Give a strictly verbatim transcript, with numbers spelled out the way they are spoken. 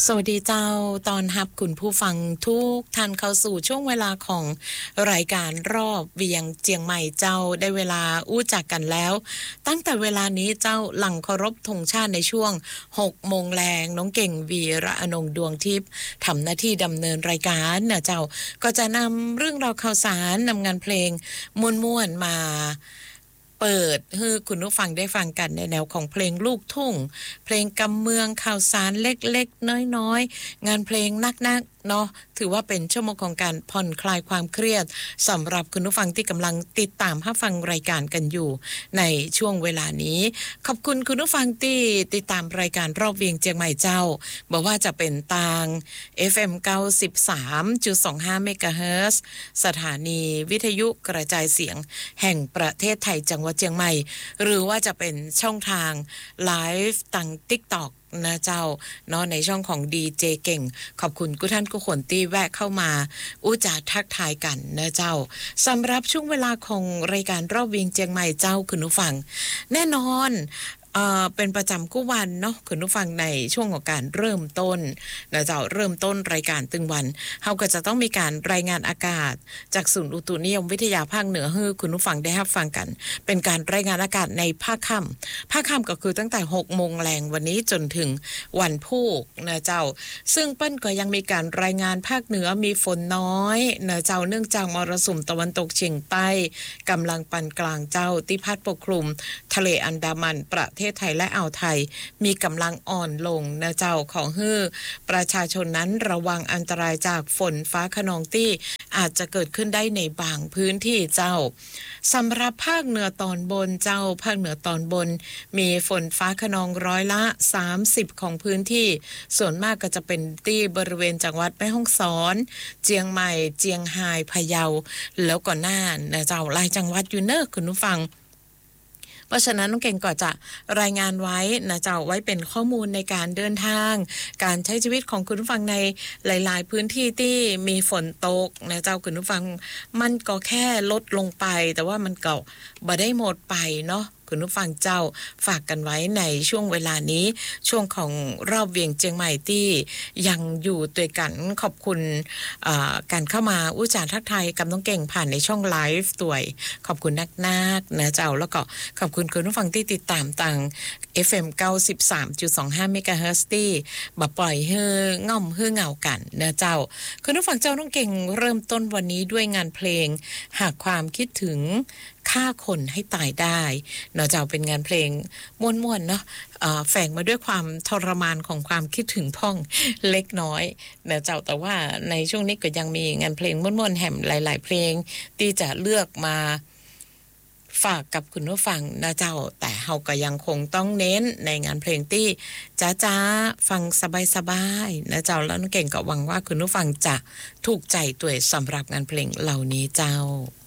สวัสดีเจ้าตอนรับคุณผู้ฟังทุกท่านเข้าสู่ช่วงเวลาของรายการรอบเวียงเจียงใหม่เจ้าได้เวลาอู้จักกันแล้วตั้งแต่เวลานี้เจ้าหลังเคารพธงชาติในช่วงหกโมงแรงน้องเก่งวีระอนงดวงทิพย์ทำหน้าที่ดำเนินรายการนะเจ้าก็จะนำเรื่องราวข่าวสารนำงานเพลงม่วนๆมาเปิดให้คุณผู้ฟังได้ฟังกันในแนวของเพลงลูกทุ่งเพลงกำเมืองข่าวสารเล็กๆน้อยๆงานเพลงนักๆเนาะถือว่าเป็นชั่วโมงของการผ่อนคลายความเครียดสำหรับคุณผู้ฟังที่กำลังติดตามรับฟังรายการกันอยู่ในช่วงเวลานี้ขอบคุณคุณผู้ฟังที่ติดตามรายการรอบเวียงเจียงใหม่เจ้าบอกว่าจะเป็นทาง เอฟ เอ็ม เก้าสิบสามจุดสองห้า เมกะเฮิรตซ์สถานีวิทยุกระจายเสียงแห่งประเทศไทยจังหวัดเชียงใหม่หรือว่าจะเป็นช่องทางไลฟ์ทาง TikTok นะเจ้าเนาะในช่องของ ดี เจ เก่งขอบคุณทุกท่านทุกคนที่แวะเข้ามาอู้จาทักทายกันนะเจ้าสำหรับช่วงเวลาของรายการรอบเวียงเจียงใหม่เจ้าคุณผู้ฟังแน่นอนเอ่อเป็นประจำกู้วันเนาะคุณผู้ฟังในช่วงของการเริ่มต้นนะเจ้าเริ่มต้นรายการตึงวันเฮาก็จะต้องมีการรายงานอากาศจากศูนย์อุตุนิยมวิทยาภาคเหนือให้คุณผู้ฟังได้รับฟังกันเป็นการรายงานอากาศในภาคค่ำภาคค่ำก็คือตั้งแต่หกโมงแรงวันนี้จนถึงวันพุธนะเจ้าซึ่งเปิ้นก็ยังมีการรายงานภาคเหนือมีฝนน้อยนะเจ้าเนื่องจากมรสุมตะวันตกเฉียงใต้กำลังปานกลางเจ้าที่พัดปกคลุมทะเลอันดามันประเทศไทยและอ่าวไทยมีกำลังอ่อนลงนะเจ้าของฮื้อประชาชนนั้นระวังอันตรายจากฝนฟ้าคะนองที่อาจจะเกิดขึ้นได้ในบางพื้นที่เจ้าสำหรับภาคเหนือตอนบนเจ้าภาคเหนือตอนบนมีฝนฟ้าคะนองร้อยละสามสิบของพื้นที่ส่วนมากก็จะเป็นที่บริเวณจังหวัดแม่ฮ่องสอนเจียงใหม่เจียงไฮ้พะเยาแล้วก็น่านนะเจ้าหลายจังหวัดอยู่เนอะคุณผู้ฟังเพราะฉะนั้นน้องเก่งก็จะรายงานไว้นะเจ้าไว้เป็นข้อมูลในการเดินทางการใช้ชีวิตของคุณผู้ฟังในหลายๆพื้นที่ที่มีฝนตกนะเจ้าคุณผู้ฟังมันก็แค่ลดลงไปแต่ว่ามันก็บ่ได้หมดไปเนาะคุณผู้ฟังเจ้าฝากกันไว้ในช่วงเวลานี้ช่วงของรอบเวียงเจียงใหม่ที่ยังอยู่ด้วยกันขอบคุณการเข้ามาอู้จาทักทายกับน้องเก่งผ่านในช่องไลฟ์ตัวยขอบคุณนักๆนะเจ้าแล้วก็ขอบคุณคุณผู้ฟังที่ติดตามทาง เอฟ เอ็ม เก้าสิบสามจุดสองห้า เมกะเฮิรตซ์ที่บ่ปล่อยให้ง่อมให้เหงากันนะเจ้าคุณผู้ฟังเจ้าน้องเก่งเริ่มต้นวันนี้ด้วยงานเพลงหากความคิดถึงฆ่าคนให้ตายได้เนาะเจ้าเป็นงานเพลงม่วนๆเนาะแฝงมาด้วยความทรมานของความคิดถึงพ่องเล็กน้อยเนาะเจ้าแต่ว่าในช่วงนี้ก็ยังมีงานเพลงม่วนๆแหมหลายๆเพลงที่จะเลือกมาฝากกับคุณผู้ฟังนะเจ้าแต่เฮาก็ยังคงต้องเน้นในงานเพลงที่จ้าๆฟังสบายๆนะเจ้าแล้วน้องเก่งก็หวังว่าคุณผู้ฟังจะถูกใจตัวสำหรับงานเพลงเหล่านี้เจ้า